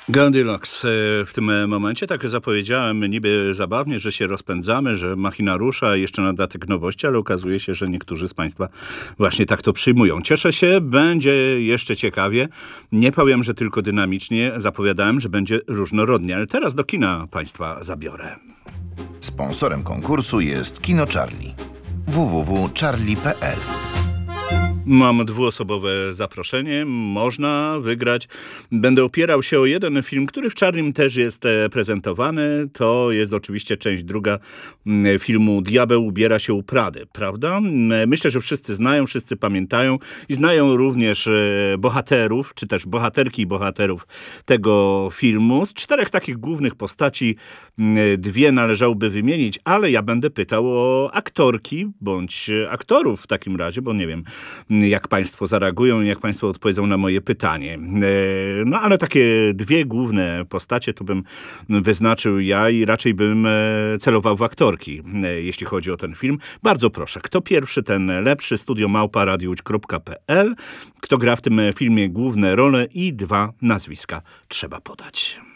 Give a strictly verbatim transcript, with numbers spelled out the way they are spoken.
Goldilocks e, w tym momencie, tak zapowiedziałem niby zabawnie, że się rozpędzamy, że machina rusza, jeszcze na dodatek nowości, ale okazuje się, że niektórzy z Państwa właśnie tak to przyjmują. Cieszę się, będzie jeszcze ciekawie. Nie powiem, że tylko dynamicznie, zapowiadałem, że będzie różnorodnie, ale teraz do kina Państwa zabiorę. Sponsorem konkursu jest Kino Charlie. w w w kropka charlie kropka p l. Mam dwuosobowe zaproszenie, można wygrać. Będę opierał się o jeden film, który w Charlim też jest e, prezentowany. To jest oczywiście część druga m, filmu Diabeł ubiera się u Prady, prawda? M, Myślę, że wszyscy znają, wszyscy pamiętają i znają również e, bohaterów, czy też bohaterki i bohaterów tego filmu. Z czterech takich głównych postaci m, dwie należałoby wymienić, ale ja będę pytał o aktorki, bądź aktorów w takim razie, bo nie wiem, jak Państwo zareagują i jak Państwo odpowiedzą na moje pytanie. No ale takie dwie główne postacie to bym wyznaczył ja i raczej bym celował w aktorki, jeśli chodzi o ten film. Bardzo proszę, kto pierwszy, ten lepszy. Studio małpa radiuć kropka p l. Kto gra w tym filmie główne role i dwa nazwiska trzeba podać.